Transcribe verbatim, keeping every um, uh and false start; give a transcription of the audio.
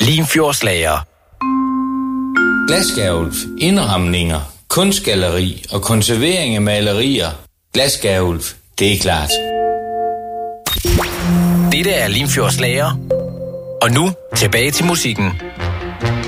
Limfjordslager. Glasgavl, indramninger, kunstgalleri og konservering af malerier. Glasgavl, det er klart. Dette er Limfjordslager. Og nu tilbage til musikken.